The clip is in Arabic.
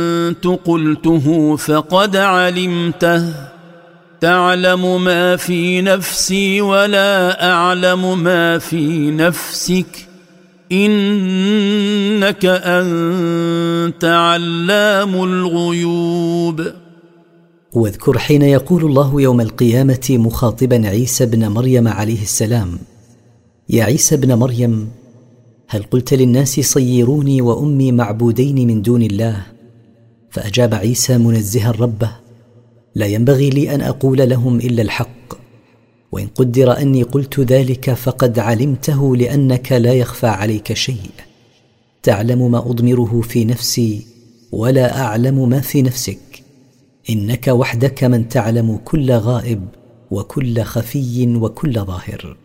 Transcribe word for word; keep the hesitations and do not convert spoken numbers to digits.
كنت قلته فقد علمته تعلم ما في نفسي ولا أعلم ما في نفسك إنك أنت علام الغيوب. واذكر حين يقول الله يوم القيامة مخاطبا عيسى بن مريم عليه السلام: يا عيسى بن مريم، هل قلت للناس صيروني وأمي معبودين من دون الله؟ فأجاب عيسى منزها ربه: لا ينبغي لي أن أقول لهم إلا الحق، وإن قدر أني قلت ذلك فقد علمته لأنك لا يخفى عليك شيء، تعلم ما أضمره في نفسي ولا أعلم ما في نفسك، إنك وحدك من تعلم كل غائب وكل خفي وكل ظاهر.